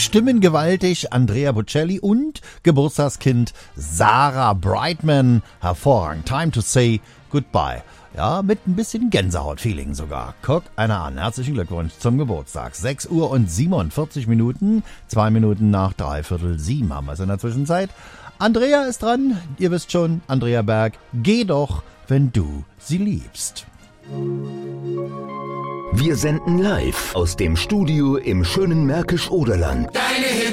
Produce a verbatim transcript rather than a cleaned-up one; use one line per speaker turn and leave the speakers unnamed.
stimmen gewaltig Andrea Bocelli und Geburtstagskind Sarah Brightman. Hervorragend. Time to say goodbye. Ja, mit ein bisschen Gänsehaut-Feeling sogar. Guck einer an. Herzlichen Glückwunsch zum Geburtstag. sechs Uhr und siebenundvierzig Minuten. Zwei Minuten nach dreiviertel sieben haben wir es in der Zwischenzeit. Andrea ist dran. Ihr wisst schon, Andrea Berg. Geh doch, wenn du sie liebst.
Wir senden live aus dem Studio im schönen Märkisch-Oderland.
Deine Hits